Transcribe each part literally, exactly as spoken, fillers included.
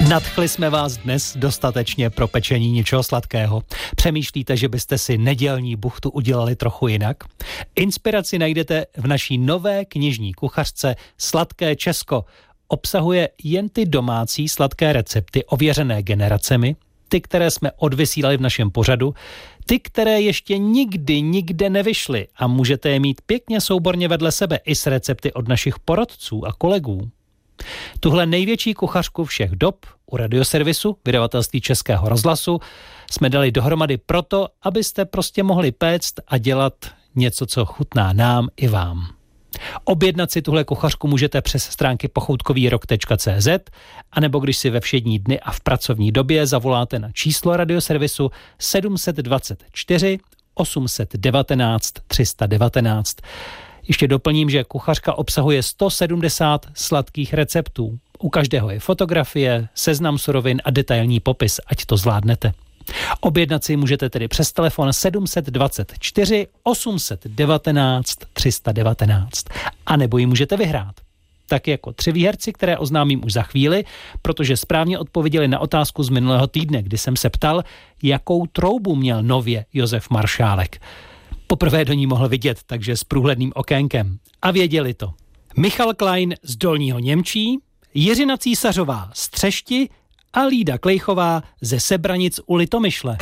Nadchli jsme vás dnes dostatečně pro pečení něčeho sladkého? Přemýšlíte, že byste si nedělní buchtu udělali trochu jinak? Inspiraci najdete v naší nové knižní kuchařce Sladké Česko. Obsahuje jen ty domácí sladké recepty ověřené generacemi, ty, které jsme odvysílali v našem pořadu, ty, které ještě nikdy nikde nevyšly a můžete je mít pěkně souborně vedle sebe i s recepty od našich porodců a kolegů. Tuhle největší kuchařku všech dob u radioservisu, vydavatelství Českého rozhlasu, jsme dali dohromady proto, abyste prostě mohli péct a dělat něco, co chutná nám i vám. Objednat si tuhle kuchařku můžete přes stránky pochoutkovýrok tečka cé zet, anebo když si ve všední dny a v pracovní době zavoláte na číslo radioservisu sedm set dvacet čtyři osm set devatenáct tři sta devatenáct. Ještě doplním, že kuchařka obsahuje sto sedmdesát sladkých receptů. U každého je fotografie, seznam surovin a detailní popis, ať to zvládnete. Objednat si můžete tedy přes telefon sedm set dvacet čtyři osm set devatenáct tři sta devatenáct. A nebo ji můžete vyhrát. Tak jako tři výherci, které oznámím už za chvíli, protože správně odpověděli na otázku z minulého týdne, kdy jsem se ptal, jakou troubu měl nově Josef Maršálek. Poprvé do ní mohl vidět, takže s průhledným okénkem. A věděli to. Michal Klein z Dolního Němčí, Jiřina Císařová z Třešti a Lída Klejchová ze Sebranic u Litomyšle.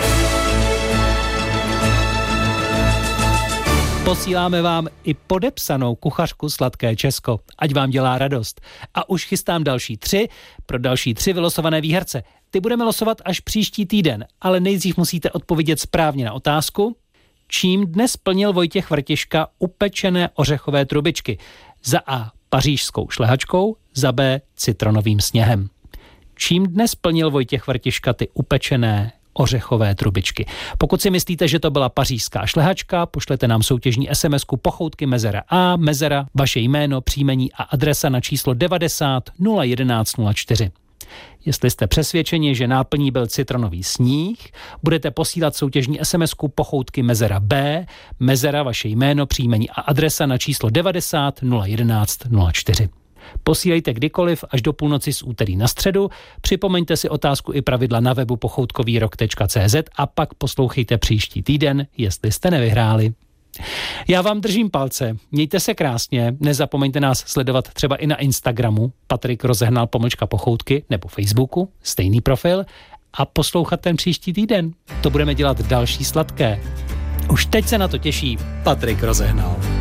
Posíláme vám i podepsanou kuchařku Sladké Česko, ať vám dělá radost. A už chystám další tři pro další tři vylosované výherce. Ty budeme losovat až příští týden, ale nejdřív musíte odpovědět správně na otázku, čím dnes plnil Vojtěch Vrtiška upečené ořechové trubičky. Za A pařížskou šlehačkou, za B citronovým sněhem. Čím dnes plnil Vojtěch Vrtiška ty upečené ořechové trubičky? Pokud si myslíte, že to byla pařížská šlehačka, pošlete nám soutěžní SMSku pochoutky mezera A, mezera, vaše jméno, příjmení a adresa na číslo devadesát nula jedenáct nula čtyři. Jestli jste přesvědčeni, že náplní byl citronový sníh, budete posílat soutěžní SMSku pochoutky mezera B, mezera, vaše jméno, příjmení a adresa na číslo devadesát nula jedenáct nula čtyři. Posílejte kdykoliv až do půlnoci z úterý na středu, připomeňte si otázku i pravidla na webu pochoutkovýrok tečka cé zet a pak poslouchejte příští týden, jestli jste nevyhráli. Já vám držím palce, mějte se krásně, nezapomeňte nás sledovat třeba i na Instagramu, Patrik Rozehnal pomlčka pochoutky, nebo Facebooku, stejný profil, a poslouchat ten příští týden. To budeme dělat další sladké. Už teď se na to těší Patrik Rozehnal.